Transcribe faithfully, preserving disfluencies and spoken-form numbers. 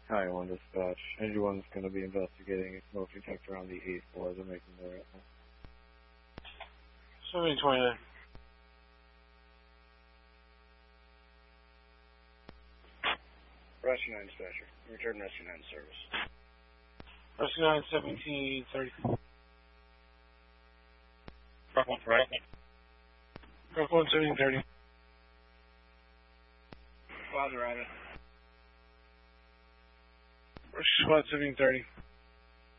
Hi, one dispatch. Engine one's going to be investigating a smoke detector on the eighth floor. They're making their right now. seventeen twenty-nine. Rescue nine dispatcher. Return Rescue nine service. Rescue nine, seventeen thirty. Truck one, right? Truck one, seventeen thirty. Squad's arriving. Rescue squad, seventeen thirty.